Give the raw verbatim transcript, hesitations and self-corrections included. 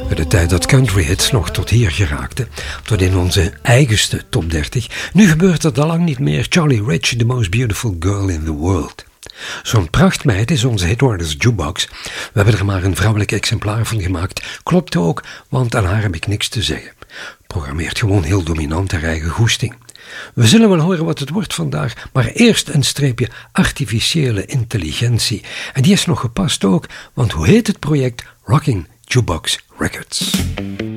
De tijd dat country hits nog tot hier geraakten, tot in onze eigenste top dertig. Nu gebeurt dat al lang niet meer. Charlie Rich, the most beautiful girl in the world. Zo'n prachtmeid is onze Hitwarders Jukebox. We hebben er maar een vrouwelijk exemplaar van gemaakt. Klopt ook, want aan haar heb ik niks te zeggen. Programmeert gewoon heel dominant haar eigen goesting. We zullen wel horen wat het wordt vandaag, maar eerst een streepje artificiële intelligentie. En die is nog gepast ook, want hoe heet het project? Rocking Jukebox Records.